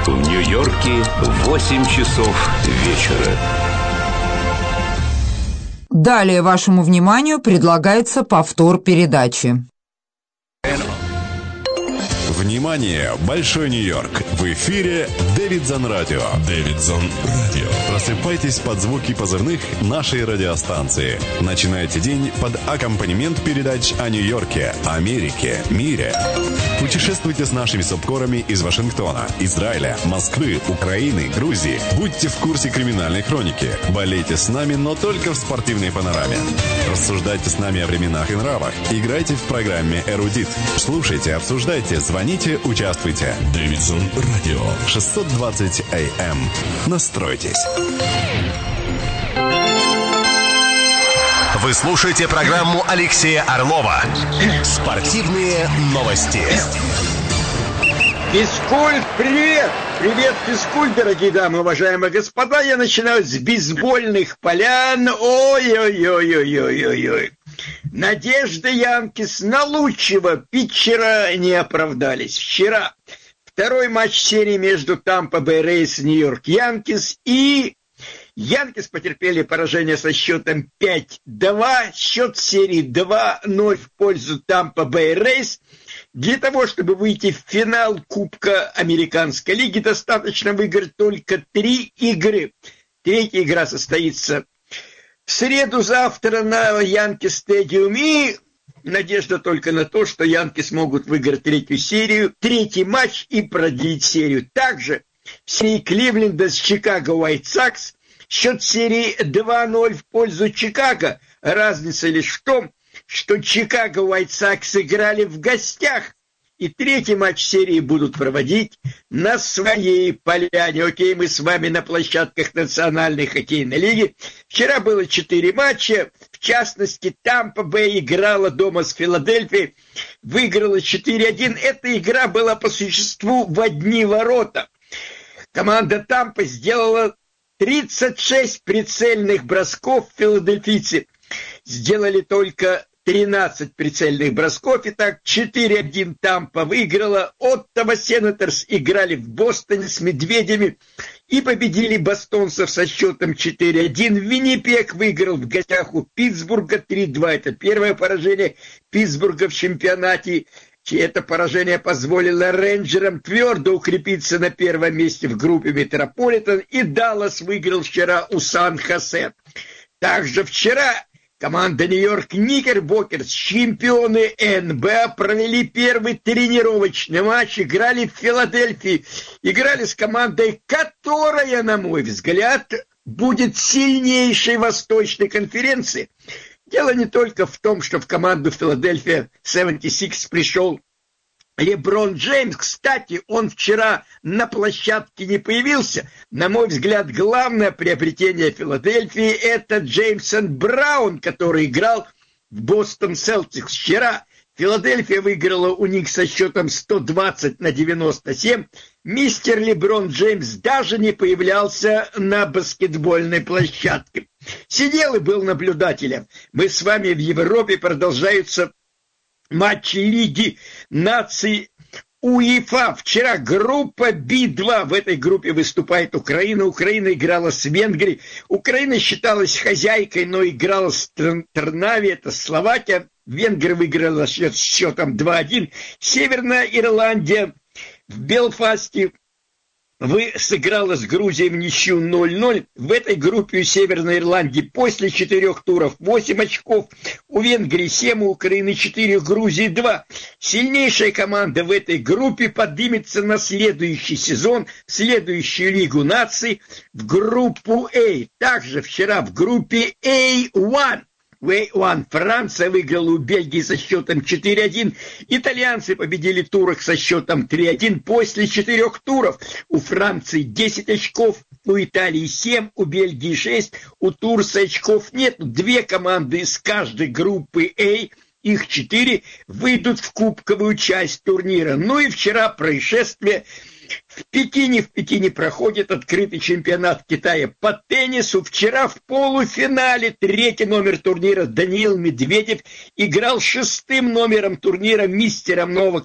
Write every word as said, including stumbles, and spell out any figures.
В Нью-Йорке восемь часов вечера. Далее вашему вниманию предлагается повтор передачи. Внимание! Большой Нью-Йорк! В эфире Дэвидсон Радио. Дэвидсон Радио. Просыпайтесь под звуки позывных нашей радиостанции. Начинайте день под аккомпанемент передач о Нью-Йорке, Америке, мире. Путешествуйте с нашими субкорами из Вашингтона, Израиля, Москвы, Украины, Грузии. Будьте в курсе криминальной хроники. Болейте с нами, но только в спортивной панораме. Рассуждайте с нами о временах и нравах. Играйте в программе «Эрудит». Слушайте, обсуждайте, звоните, участвуйте. Дэвидсон Радио. шестьсот двадцать эй эм. Настройтесь. Вы слушаете программу Алексея Орлова «Спортивные новости». Физкульт, привет! Привет, физкульт, дорогие дамы, уважаемые господа. Я начинаю с бейсбольных полян. Ой-ой-ой-ой-ой-ой-ой. Надежды Янкис на лучшего питчера не оправдались. Вчера второй матч серии между Тампа Бэй Рейс и Нью-Йорк Янкис, и Янкис потерпели поражение со счетом пять-два. Счет серии два ноль в пользу Тампа Бэй Рейс. Для того, чтобы выйти в финал Кубка Американской лиги, достаточно выиграть только три игры. Третья игра состоится в среду завтра на Янкис Стадиум. И надежда только на то, что Янки смогут выиграть третью серию, третий матч и продлить серию. Также в серии Кливленда с Чикаго Уайт Сокс счет серии два ноль в пользу Чикаго. Разница лишь в том, что Чикаго Уайт Сокс играли в гостях, и третий матч серии будут проводить на своей поляне. Окей, мы с вами на площадках Национальной хоккейной лиги. Вчера было четыре матча. В частности, Тампа Бэй играла дома с Филадельфией, выиграла четыре один. Эта игра была по существу в одни ворота. Команда Тампа сделала тридцать шесть прицельных бросков, филадельфийцы сделали только тринадцать прицельных бросков. Итак, четыре один Тампа выиграла. Оттава Сенаторс играли в Бостоне с Медведями и победили бостонцев со счетом четыре один. Виннипег выиграл в гостях у Питтсбурга три два. Это первое поражение Питтсбурга в чемпионате. Это поражение позволило рейнджерам твердо укрепиться на первом месте в группе Метрополитен. И Даллас выиграл вчера у Сан-Хосе. Также вчера команда Нью-Йорк Никербокерс, чемпионы эн бэ а, провели первый тренировочный матч, играли в Филадельфии, играли с командой, которая, на мой взгляд, будет сильнейшей Восточной конференции. Дело не только в том, что в команду Филадельфия семьдесят шесть пришел Леброн Джеймс. Кстати, он вчера на площадке не появился. На мой взгляд, главное приобретение Филадельфии — это Джеймсон Браун, который играл в Бостон Селтикс. Вчера Филадельфия выиграла у них со счетом сто двадцать на девяносто семь. Мистер Леброн Джеймс даже не появлялся на баскетбольной площадке. Сидел и был наблюдателем. Мы с вами в Европе, продолжаются матчи Лиги наций УЕФА. Вчера группа би два. В этой группе выступает Украина. Украина играла с Венгрией. Украина считалась хозяйкой, но играла с Трнави, это Словакия. Венгрия выиграла счет с счетом два один. Северная Ирландия в Белфасте Вы сыграла с Грузией в ничью ноль ноль. В этой группе у Северной Ирландии после четырех туров восемь очков. У Венгрии семь, у Украины четыре, у Грузии два. Сильнейшая команда в этой группе поднимется на следующий сезон, в следующую Лигу наций, в группу А. Также вчера в группе эй один. В эй один Франция выиграла у Бельгии со счетом четыре один. Итальянцы победили турок со счетом три один. После четырех туров у Франции десять очков, у Италии семь, у Бельгии шесть, у Турции очков нет. Две команды из каждой группы А, их четыре, выйдут в кубковую часть турнира. Ну и вчера происшествие. В Пекине, в Пекине проходит открытый чемпионат Китая по теннису. Вчера в полуфинале третий номер турнира Даниил Медведев играл шестым номером турнира, мистером Новак